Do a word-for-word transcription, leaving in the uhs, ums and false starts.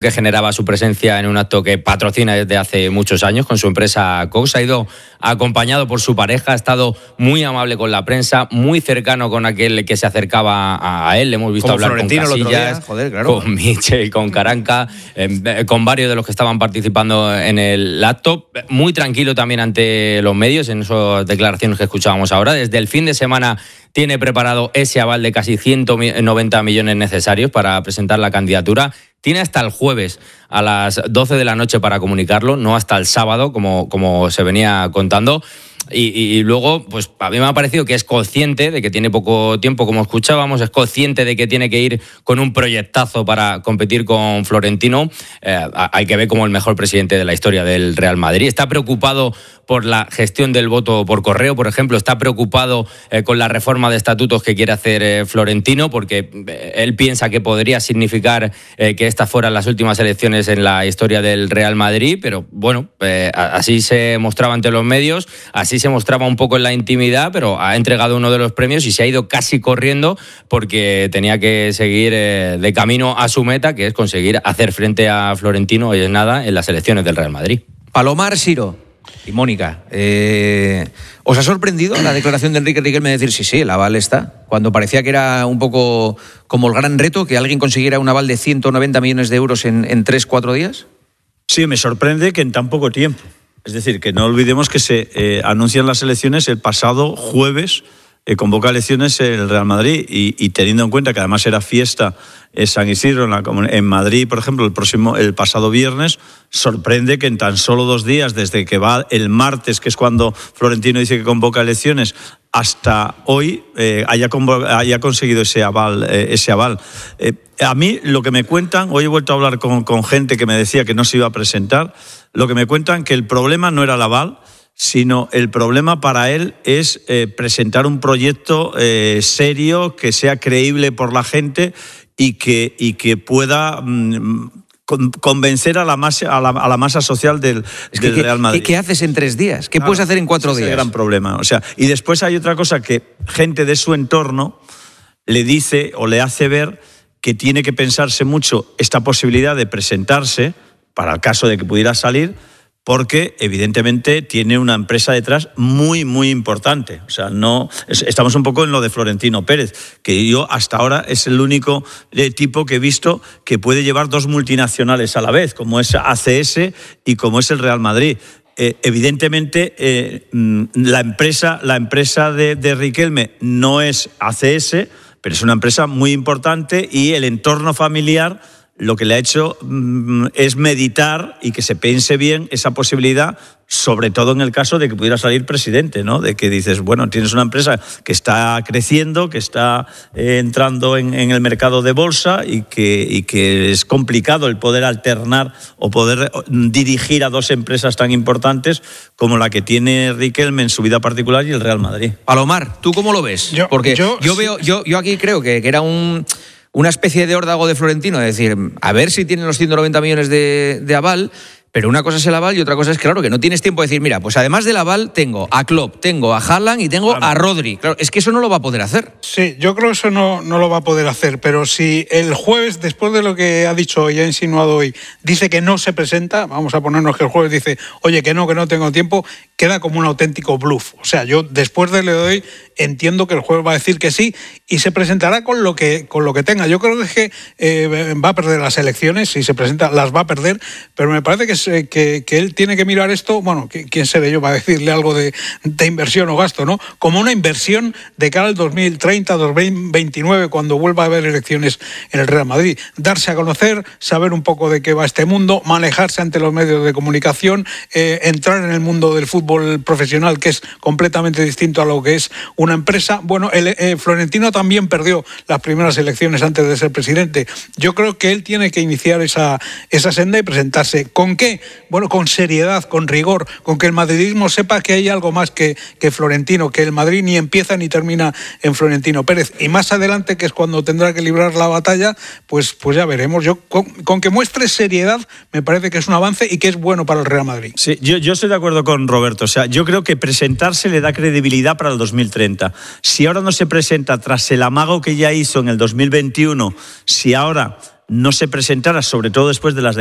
que generaba su presencia en un acto que patrocina desde hace muchos años con su empresa Cox. Ha ido acompañado por su pareja, ha estado muy amable con la prensa, muy cercano con aquel que se acercaba a él. Le hemos visto Como hablar Florentino con Casillas, Joder, claro. con Michel, con Caranca, eh, con varios de los que estaban participando en el acto. Muy tranquilo también ante los medios en esas declaraciones que escuchábamos ahora. Desde el fin de semana tiene preparado ese aval de casi ciento noventa millones necesarios para presentar la candidatura. Tiene hasta el jueves a las doce de la noche para comunicarlo, no hasta el sábado, como, como se venía contando. Y, y, y luego, pues a mí me ha parecido que es consciente de que tiene poco tiempo, como escuchábamos, es consciente de que tiene que ir con un proyectazo para competir con Florentino. Eh, hay que ver como el mejor presidente de la historia del Real Madrid. Está preocupado por la gestión del voto por correo, por ejemplo. Está preocupado eh, con la reforma de estatutos que quiere hacer eh, Florentino, porque eh, él piensa que podría significar eh, que estas fueran las últimas elecciones en la historia del Real Madrid. Pero bueno, eh, así se mostraba ante los medios, así se mostraba un poco en la intimidad, pero ha entregado uno de los premios y se ha ido casi corriendo porque tenía que seguir eh, de camino a su meta, que es conseguir hacer frente a Florentino y es nada en las elecciones del Real Madrid. Palomar, Siro y Mónica, eh, ¿os ha sorprendido la declaración de Enrique Riquelme de decir sí, sí, el aval está? Cuando parecía que era un poco como el gran reto, que alguien consiguiera un aval de ciento noventa millones de euros en, en tres, cuatro días. Sí, me sorprende que en tan poco tiempo. Es decir, que no olvidemos que se eh, anuncian las elecciones el pasado jueves, eh, convoca elecciones el Real Madrid y, y teniendo en cuenta que además era fiesta en San Isidro, en, la, en Madrid, por ejemplo, el próximo, el pasado viernes, sorprende que en tan solo dos días, desde que va el martes, que es cuando Florentino dice que convoca elecciones, hasta hoy eh, haya, haya conseguido ese aval. Eh, ese aval. Eh, a mí lo que me cuentan, hoy he vuelto a hablar con, con gente que me decía que no se iba a presentar, lo que me cuentan que el problema no era el aval, sino el problema para él es eh, presentar un proyecto eh, serio, que sea creíble por la gente y que, y que pueda mmm, con, convencer a la masa, a la, a la masa social del, es que, del Real Madrid. ¿Qué, ¿Qué haces en tres días? ¿Qué claro, puedes hacer en cuatro ese días? Es el gran problema. O sea, y después hay otra cosa que gente de su entorno le dice o le hace ver que tiene que pensarse mucho esta posibilidad de presentarse para el caso de que pudiera salir, porque evidentemente tiene una empresa detrás muy, muy importante. O sea, no estamos un poco en lo de Florentino Pérez, que yo hasta ahora es el único tipo que he visto que puede llevar dos multinacionales a la vez, como es A C S y como es el Real Madrid. Eh, evidentemente, eh, la empresa, la empresa de, de Riquelme no es A C S, pero es una empresa muy importante y el entorno familiar lo que le ha hecho mm, es meditar y que se piense bien esa posibilidad, sobre todo en el caso de que pudiera salir presidente, ¿no? De que dices, bueno, tienes una empresa que está creciendo, que está eh, entrando en, en el mercado de bolsa y que, y que es complicado el poder alternar o poder dirigir a dos empresas tan importantes como la que tiene Riquelme en su vida particular y el Real Madrid. Palomar, ¿tú cómo lo ves? Yo, Porque yo, yo veo, yo, yo aquí creo que, que era un... una especie de órdago de Florentino, es decir, a ver si tienen los ciento noventa millones de, de aval, pero una cosa es el aval y otra cosa es, claro, que no tienes tiempo de decir, mira, pues además del aval tengo a Klopp, tengo a Haaland y tengo claro. a Rodri. Claro, es que eso no lo va a poder hacer. Sí, yo creo que eso no, no lo va a poder hacer, pero si el jueves, después de lo que ha dicho y ha insinuado hoy, dice que no se presenta, vamos a ponernos que el jueves dice, oye, que no, que no tengo tiempo, queda como un auténtico bluff. O sea, yo después de lo de hoy entiendo que el jueves va a decir que sí y se presentará con lo que, con lo que tenga. Yo creo que es que eh, va a perder las elecciones, si se presenta las va a perder, pero me parece que, se, que, que él tiene que mirar esto, bueno, ¿quién seré yo para decirle algo de, de inversión o gasto, ¿no? Como una inversión de cara al dos mil treinta, dos mil veintinueve, cuando vuelva a haber elecciones en el Real Madrid. Darse a conocer, saber un poco de qué va este mundo, manejarse ante los medios de comunicación, eh, entrar en el mundo del fútbol profesional, que es completamente distinto a lo que es una empresa. Bueno, el, eh, Florentino también perdió las primeras elecciones antes de ser presidente. Yo creo que él tiene que iniciar esa, esa senda y presentarse. ¿Con qué? Bueno, con seriedad, con rigor, con que el madridismo sepa que hay algo más que, que Florentino, que el Madrid ni empieza ni termina en Florentino Pérez. Y más adelante, que es cuando tendrá que librar la batalla, pues, pues ya veremos. Yo con, con que muestre seriedad me parece que es un avance y que es bueno para el Real Madrid. Sí, yo, yo estoy de acuerdo con Roberto. O sea, yo creo que presentarse le da credibilidad para el dos mil treinta. Si ahora no se presenta tras el amago que ya hizo en el dos mil veintiuno, si ahora no se presentara, sobre todo después de las